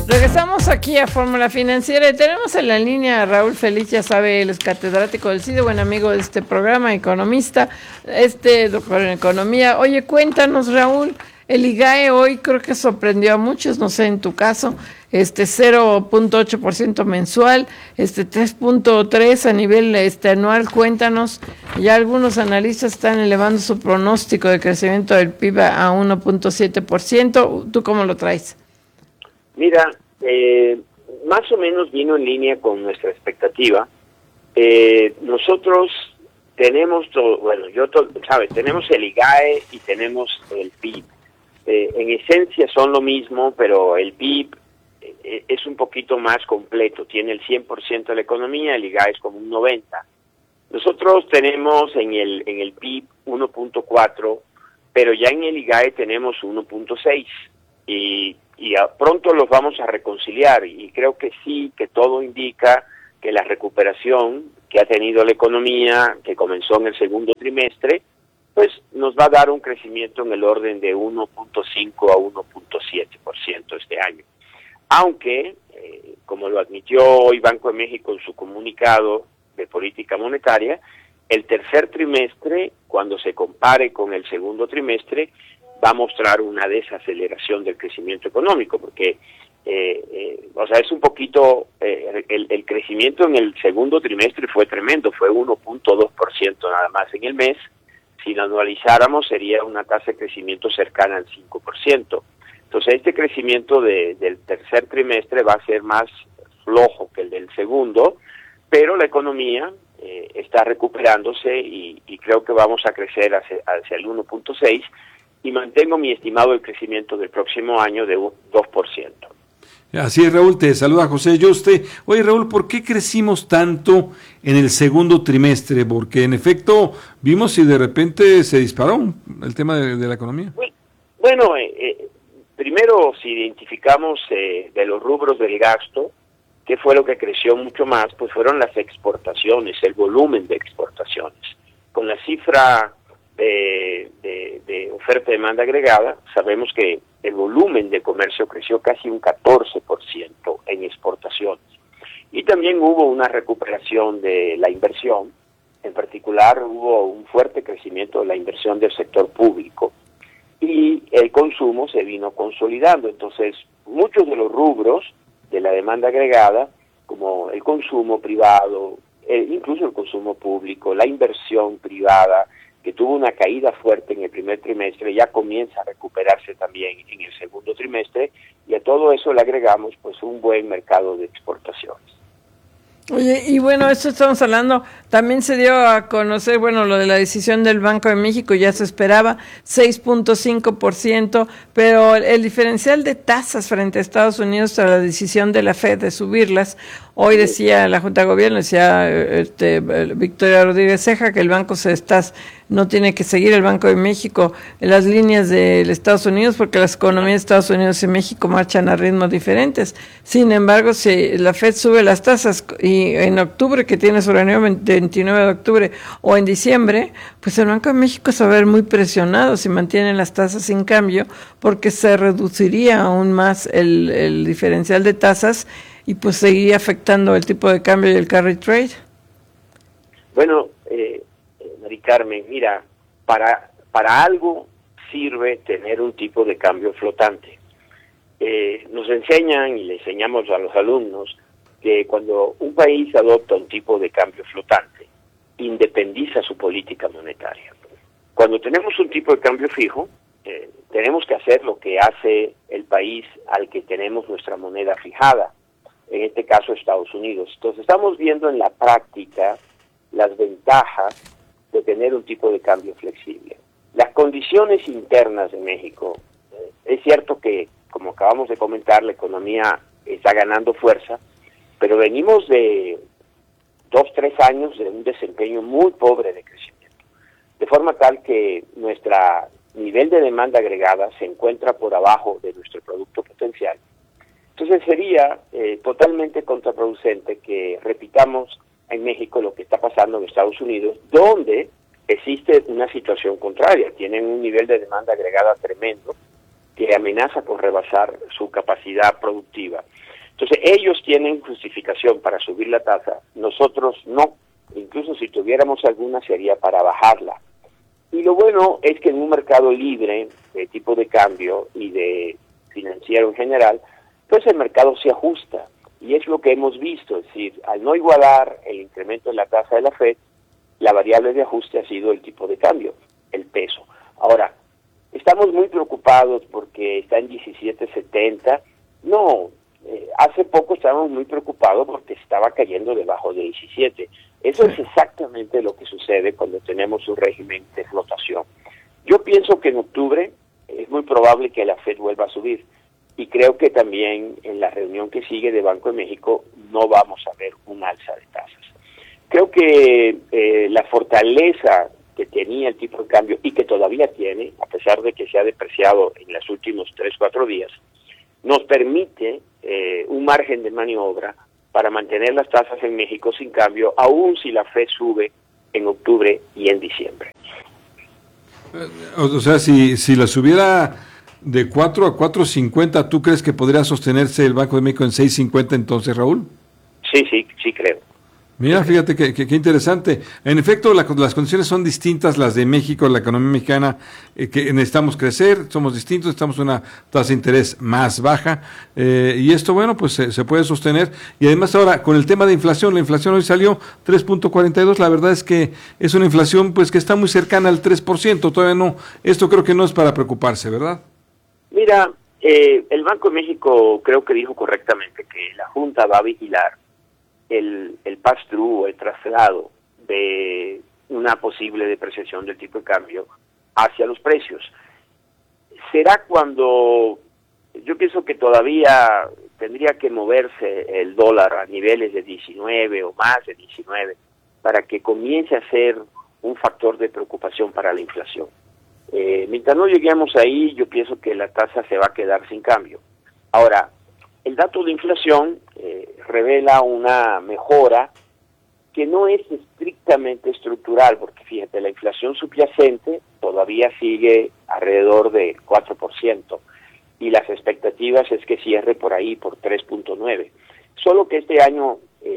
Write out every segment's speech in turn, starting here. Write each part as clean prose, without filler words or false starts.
Regresamos aquí a Fórmula Financiera y tenemos en la línea a Raúl Feliz, ya sabe, él es catedrático del CIDE, buen amigo de este programa, economista, doctor en economía. Oye, cuéntanos, Raúl, el IGAE hoy creo que sorprendió a muchos, no sé, en tu caso, 0.8% mensual, 3.3 a nivel anual. Cuéntanos, ya algunos analistas están elevando su pronóstico de crecimiento del PIB a 1.7%. ¿Tú cómo lo traes? Mira, más o menos vino en línea con nuestra expectativa. Nosotros tenemos tenemos el IGAE y tenemos el PIB. En esencia son lo mismo, pero el PIB es un poquito más completo, tiene el 100% de la economía, el IGAE es como un 90%. Nosotros tenemos en el PIB 1.4, pero ya en el IGAE tenemos 1.6 y pronto los vamos a reconciliar, y creo que sí, que todo indica que la recuperación que ha tenido la economía, que comenzó en el segundo trimestre, pues nos va a dar un crecimiento en el orden de 1.5 a 1.7% este año. Aunque, como lo admitió hoy Banco de México en su comunicado de política monetaria, el tercer trimestre, cuando se compare con el segundo trimestre, va a mostrar una desaceleración del crecimiento económico, porque es un poquito, el crecimiento en el segundo trimestre fue tremendo, fue 1.2% nada más en el mes. Si lo anualizáramos sería una tasa de crecimiento cercana al 5%. Entonces este crecimiento del tercer trimestre va a ser más flojo que el del segundo, pero la economía está recuperándose y creo que vamos a crecer hacia el 1.6%. Y mantengo mi estimado de crecimiento del próximo año de 2%. Así es, Raúl, te saluda José Yuste. Oye, Raúl, ¿por qué crecimos tanto en el segundo trimestre? Porque en efecto vimos y de repente se disparó el tema de la economía. Bueno, primero si identificamos de los rubros del gasto, ¿qué fue lo que creció mucho más? Pues fueron las exportaciones, el volumen de exportaciones. Con la cifra de oferta y demanda agregada, sabemos que el volumen de comercio creció casi un 14% en exportaciones. Y también hubo una recuperación de la inversión, en particular hubo un fuerte crecimiento de la inversión del sector público y el consumo se vino consolidando. Entonces, muchos de los rubros de la demanda agregada, como el consumo privado, incluso el consumo público, la inversión privada, que tuvo una caída fuerte en el primer trimestre, ya comienza a recuperarse también en el segundo trimestre, y a todo eso le agregamos pues un buen mercado de exportaciones. Oye, y bueno, esto estamos hablando, también se dio a conocer, bueno, lo de la decisión del Banco de México, ya se esperaba 6.5%, pero el diferencial de tasas frente a Estados Unidos tras la decisión de la Fed de subirlas, hoy decía la Junta de Gobierno, decía Victoria Rodríguez Ceja, que el banco no tiene que seguir el Banco de México en las líneas del Estados Unidos, porque las economías de Estados Unidos y México marchan a ritmos diferentes. Sin embargo, si la Fed sube las tasas y en octubre, que tiene su reunión 29 de octubre, o en diciembre, pues el Banco de México se va a ver muy presionado si mantienen las tasas sin cambio, porque se reduciría aún más el diferencial de tasas y pues seguiría afectando el tipo de cambio y el carry trade. Bueno, Mari Carmen, mira, para algo sirve tener un tipo de cambio flotante. Nos enseñan y le enseñamos a los alumnos que cuando un país adopta un tipo de cambio flotante, independiza su política monetaria. Cuando tenemos un tipo de cambio fijo, tenemos que hacer lo que hace el país al que tenemos nuestra moneda fijada, en este caso Estados Unidos. Entonces estamos viendo en la práctica las ventajas de tener un tipo de cambio flexible. Las condiciones internas de México, es cierto que, como acabamos de comentar, la economía está ganando fuerza, pero venimos de 2-3 años de un desempeño muy pobre de crecimiento, de forma tal que nuestro nivel de demanda agregada se encuentra por abajo de nuestro producto potencial. Entonces sería totalmente contraproducente que repitamos en México lo que está pasando en Estados Unidos, donde existe una situación contraria. Tienen un nivel de demanda agregada tremendo, que amenaza con rebasar su capacidad productiva. Entonces ellos tienen justificación para subir la tasa, nosotros no. Incluso si tuviéramos alguna sería para bajarla. Y lo bueno es que en un mercado libre de tipo de cambio y de financiero en general, pues el mercado se ajusta. Y es lo que hemos visto, es decir, al no igualar el incremento en la tasa de la Fed, la variable de ajuste ha sido el tipo de cambio, el peso. Ahora, estamos muy preocupados porque está en 17.70. No, hace poco estábamos muy preocupados porque estaba cayendo debajo de 17. Eso es exactamente lo que sucede cuando tenemos un régimen de flotación. Yo pienso que en octubre es muy probable que la Fed vuelva a subir. Y creo que también en la reunión que sigue de Banco de México no vamos a ver un alza de tasas. Creo que la fortaleza que tenía el tipo de cambio y que todavía tiene, a pesar de que se ha depreciado en los últimos 3-4 días, nos permite un margen de maniobra para mantener las tasas en México sin cambio, aun si la Fed sube en octubre y en diciembre. O sea, si la subiera de 4 a 4.50, ¿tú crees que podría sostenerse el Banco de México en 6.50 entonces, Raúl? Sí creo. Mira, fíjate qué interesante. En efecto, las condiciones son distintas, las de México, la economía mexicana, que necesitamos crecer, somos distintos, necesitamos una tasa de interés más baja, y esto, bueno, pues se puede sostener. Y además ahora, con el tema de inflación, la inflación hoy salió 3.42, la verdad es que es una inflación pues que está muy cercana al 3%, todavía no, esto creo que no es para preocuparse, ¿verdad? Mira, el Banco de México creo que dijo correctamente que la Junta va a vigilar el pass-through o el traslado de una posible depreciación del tipo de cambio hacia los precios. Será cuando yo pienso que todavía tendría que moverse el dólar a niveles de 19 o más de 19 para que comience a ser un factor de preocupación para la inflación. Mientras no lleguemos ahí, yo pienso que la tasa se va a quedar sin cambio. Ahora, el dato de inflación revela una mejora que no es estrictamente estructural, porque fíjate, la inflación subyacente todavía sigue alrededor del 4%, y las expectativas es que cierre por ahí, por 3.9. Solo que este año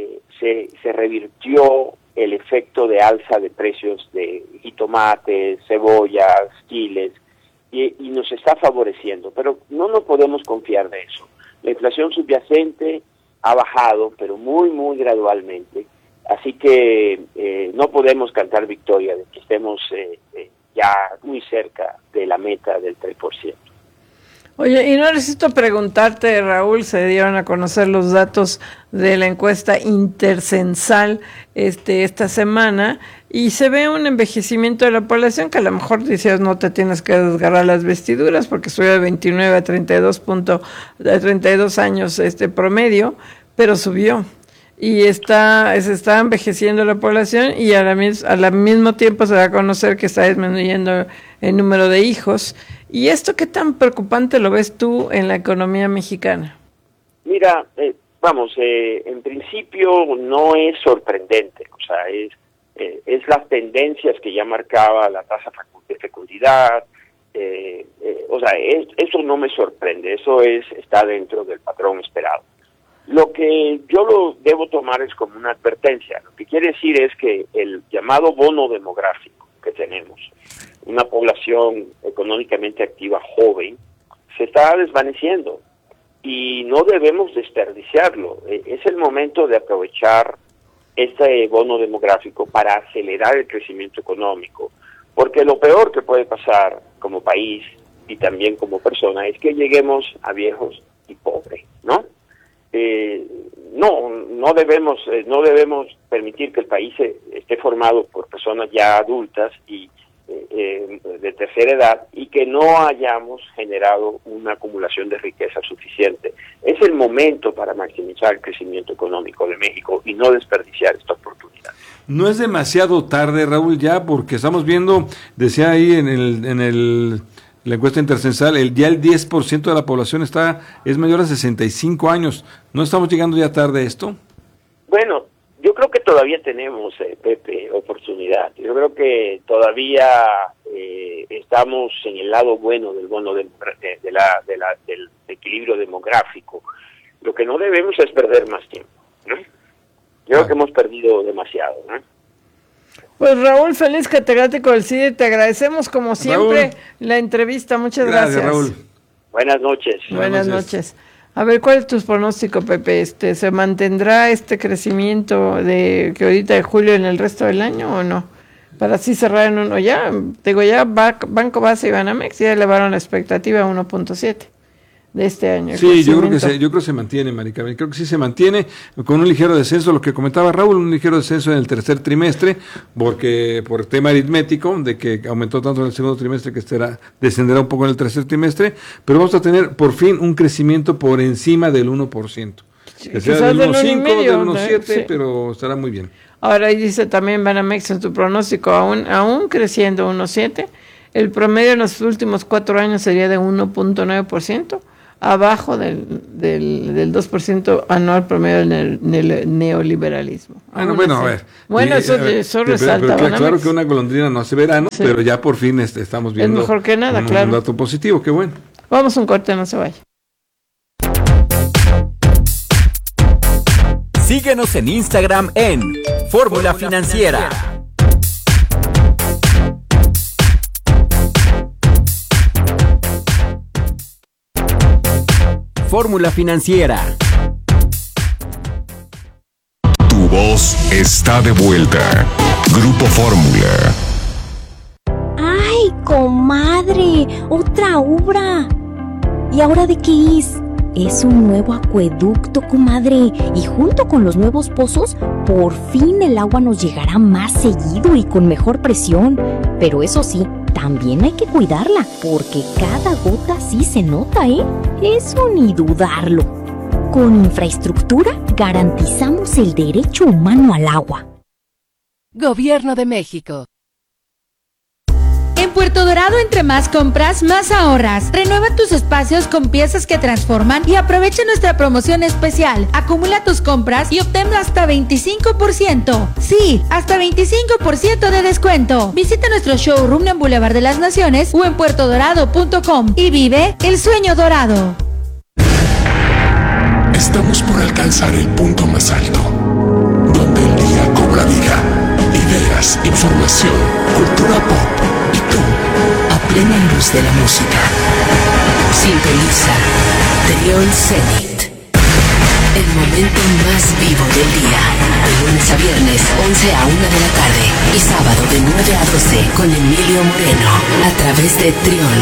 se revirtió el efecto de alza de precios de jitomates, cebollas, chiles, y nos está favoreciendo, pero no nos podemos confiar de eso. La inflación subyacente ha bajado, pero muy gradualmente, así que no podemos cantar victoria de que estemos ya muy cerca de la meta del 3%. Oye, y no necesito preguntarte, Raúl, se dieron a conocer los datos de la encuesta intercensal esta semana, y se ve un envejecimiento de la población que a lo mejor dices no te tienes que desgarrar las vestiduras porque subió de 29 a 32 años promedio, pero subió. Y se está envejeciendo la población, y al mismo tiempo se va a conocer que está disminuyendo el número de hijos. ¿Y esto qué tan preocupante lo ves tú en la economía mexicana? Mira, en principio no es sorprendente, o sea, es las tendencias que ya marcaba la tasa de fecundidad, eso no me sorprende, eso está dentro del patrón esperado. Lo que yo lo debo tomar es como una advertencia. Lo que quiere decir es que el llamado bono demográfico que tenemos, una población económicamente activa joven, se está desvaneciendo y no debemos desperdiciarlo. Es el momento de aprovechar este bono demográfico para acelerar el crecimiento económico, porque lo peor que puede pasar como país y también como persona es que lleguemos a viejos y pobres, ¿no? No debemos permitir que el país esté formado por personas ya adultas y de tercera edad, y que no hayamos generado una acumulación de riqueza suficiente. Es el momento para maximizar el crecimiento económico de México y no desperdiciar esta oportunidad. No es demasiado tarde, Raúl, ya, porque estamos viendo, decía ahí en la encuesta intercensal, ya el 10% de la población es mayor a 65 años. ¿No estamos llegando ya tarde a esto? Bueno, yo creo que todavía tenemos, Pepe, oportunidad. Yo creo que todavía estamos en el lado bueno del del equilibrio demográfico. Lo que no debemos es perder más tiempo, ¿no? Yo creo que hemos perdido demasiado, ¿no? Pues Raúl, feliz catedrático del CIDE, te agradecemos como siempre la entrevista, muchas gracias. Raúl. Buenas noches. Buenas noches. A ver, ¿cuál es tu pronóstico, Pepe? ¿Se mantendrá este crecimiento de que ahorita de julio en el resto del año o no? Para así cerrar en uno ya, Banco Base y Banamex ya elevaron la expectativa a 1.7 de este año. Sí, yo creo que se mantiene, Maricabel, creo que sí se mantiene con un ligero descenso, lo que comentaba Raúl, un ligero descenso en el tercer trimestre, porque por tema aritmético, de que aumentó tanto en el segundo trimestre que descenderá un poco en el tercer trimestre, pero vamos a tener por fin un crecimiento por encima del 1%. Que sea del 1.5, del 1.7, sí, pero estará muy bien. Ahora ahí dice también Banamex en tu pronóstico, aún creciendo 1.7, el promedio en los últimos 4 años sería de 1.9%, abajo del 2% anual promedio del neoliberalismo. Bueno, a ver. Bueno, eso resalta. Pero claro que una golondrina no hace verano, sí, pero ya por fin estamos viendo. Es mejor que nada, claro. Un dato positivo, qué bueno. Vamos a un corte, no se vaya. Síguenos en Instagram en Fórmula Financiera. Fórmula Financiera. Tu voz está de vuelta. Grupo Fórmula. ¡Ay, comadre! ¡Otra obra! ¿Y ahora de qué es? Es un nuevo acueducto, comadre. Y junto con los nuevos pozos, por fin el agua nos llegará más seguido y con mejor presión. Pero eso sí, también hay que cuidarla, porque cada gota sí se nota, ¿eh? Eso ni dudarlo. Con infraestructura garantizamos el derecho humano al agua. Gobierno de México. En Puerto Dorado, entre más compras, más ahorras. Renueva tus espacios con piezas que transforman y aprovecha nuestra promoción especial. Acumula tus compras y obtén hasta 25%. Sí, hasta 25% de descuento. Visita nuestro showroom en Boulevard de las Naciones o en puertodorado.com y vive el sueño dorado. Estamos por alcanzar el punto más alto, donde el día cobra vida. Ideas, información, cultura pop y tú, a plena luz de la música. Sintoniza Trión Zenit. El momento más vivo del día. De lunes a viernes, 11 a 1 de la tarde. Y sábado de 9 a 12 con Emilio Moreno. A través de Trión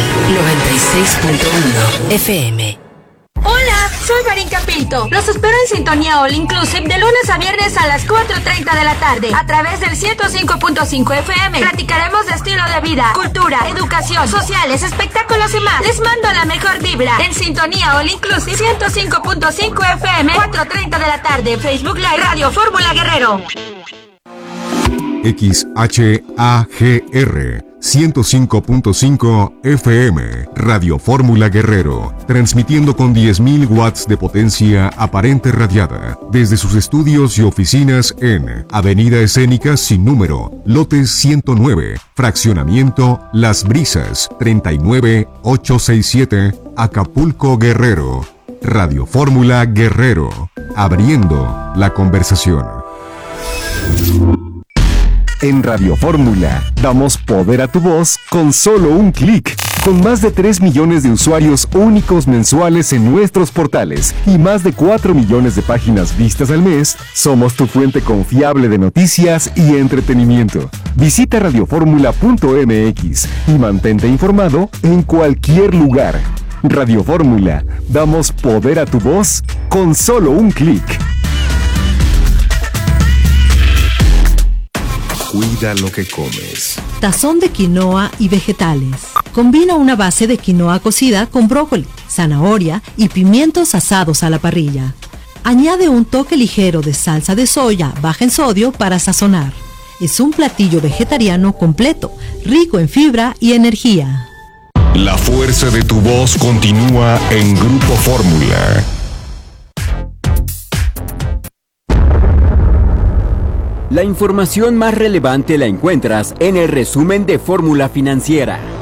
96.1 FM. Hola, soy Marín Capito. Los espero en Sintonía All Inclusive de lunes a viernes a las 4:30 de la tarde a través del 105.5 FM. Platicaremos de estilo de vida, cultura, educación, sociales, espectáculos y más. Les mando la mejor vibra en Sintonía All Inclusive 105.5 FM, 4:30 de la tarde. Facebook Live Radio Fórmula Guerrero. XHAGR 105.5 FM, Radio Fórmula Guerrero, transmitiendo con 10.000 watts de potencia aparente radiada, desde sus estudios y oficinas en Avenida Escénica sin número, lote 109, fraccionamiento Las Brisas, 39867, Acapulco, Guerrero. Radio Fórmula Guerrero, abriendo la conversación. En Radio Fórmula, damos poder a tu voz con solo un clic. Con más de 3 millones de usuarios únicos mensuales en nuestros portales y más de 4 millones de páginas vistas al mes, somos tu fuente confiable de noticias y entretenimiento. Visita radioformula.mx y mantente informado en cualquier lugar. Radio Fórmula, damos poder a tu voz con solo un clic. Cuida lo que comes. Tazón de quinoa y vegetales. Combina una base de quinoa cocida con brócoli, zanahoria y pimientos asados a la parrilla. Añade un toque ligero de salsa de soya baja en sodio para sazonar. Es un platillo vegetariano completo, rico en fibra y energía. La fuerza de tu voz continúa en Grupo Fórmula. La información más relevante la encuentras en el resumen de Fórmula Financiera.